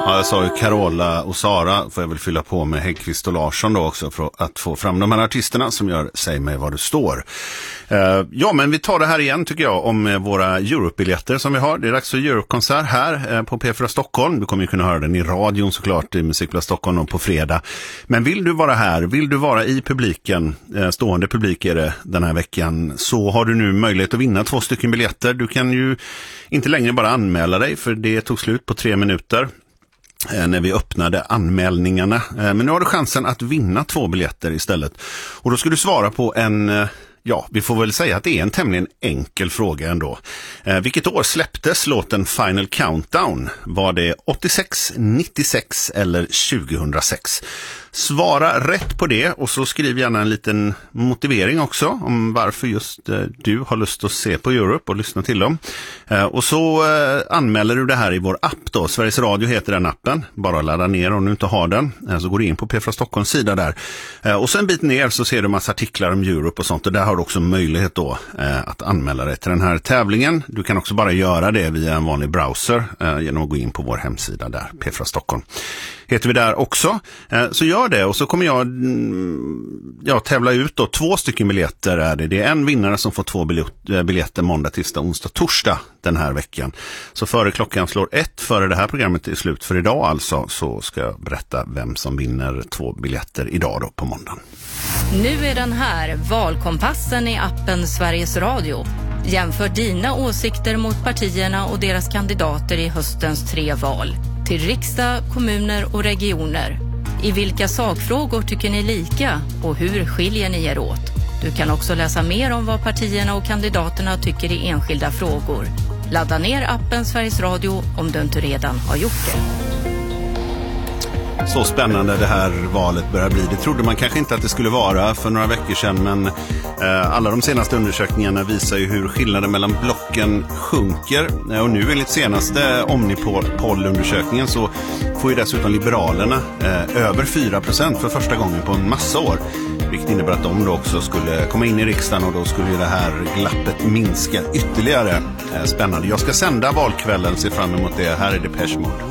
Ja, jag sa ju Carola och Sara, får jag väl fylla på med Häggkvist och Larsson då också för att få fram de här artisterna som gör Säg mig var du står. Ja, men vi tar det här igen tycker jag om våra Europe-biljetter som vi har. Det är dags för Europe-konsert här på P4 Stockholm. Du kommer ju kunna höra den i radion såklart i Musikplats Stockholm och på fredag. Men vill du vara här, vill du vara i publiken, stående publik är det den här veckan, så har du nu möjlighet att vinna 2 stycken biljetter. Du kan ju inte längre bara anmäla dig för det tog slut på 3 minuter. När vi öppnade anmälningarna. Men nu har du chansen att vinna 2 biljetter istället. Och då ska du svara på en, ja, vi får väl säga att det är en tämligen enkel fråga ändå. Vilket år släpptes låten Final Countdown? Var det 86, 96 eller 2006? Svara rätt på det och så skriv gärna en liten motivering också om varför just du har lust att se på Europe och lyssna till dem. Och så anmäler du det här i vår app då. Sveriges Radio heter den appen. Bara ladda ner om du inte har den. Så går du in på P4 Stockholms sida där. Och sen en bit ner så ser du massa artiklar om Europe och sånt. Och där har du också möjlighet då att anmäla dig till den här tävlingen. Du kan också bara göra det via en vanlig browser genom att gå in på vår hemsida där. P4 Stockholm heter vi där också. Så gör det och så kommer jag tävla ut då 2 stycken biljetter är det. Det är en vinnare som får 2 biljetter måndag, tisdag, onsdag, torsdag den här veckan. Så före klockan slår 1, före det här programmet är slut för idag alltså, så ska jag berätta vem som vinner 2 biljetter idag då på måndagen. Nu är den här valkompassen i appen Sveriges Radio. Jämför dina åsikter mot partierna och deras kandidater i höstens 3 val. Till riksdag, kommuner och regioner. I vilka sakfrågor tycker ni lika och hur skiljer ni er åt? Du kan också läsa mer om vad partierna och kandidaterna tycker i enskilda frågor. Ladda ner appen Sveriges Radio om du inte redan har gjort det. Så spännande det här valet börjar bli. Det trodde man kanske inte att det skulle vara för några veckor sedan, men alla de senaste undersökningarna visar ju hur skillnaden mellan blocken sjunker. Och nu enligt senaste Omnipol-undersökningen så får ju dessutom Liberalerna över 4% för första gången på en massa år. Vilket innebär att de då också skulle komma in i riksdagen och då skulle ju det här glappet minska ytterligare. Spännande. Jag ska sända valkvällen, se fram emot det. Här är Depeche Mode.